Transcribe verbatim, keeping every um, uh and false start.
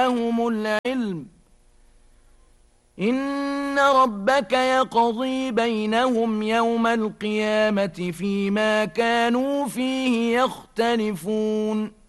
لهم العلم إن ربك يقضي بينهم يوم القيامة فيما كانوا فيه يختلفون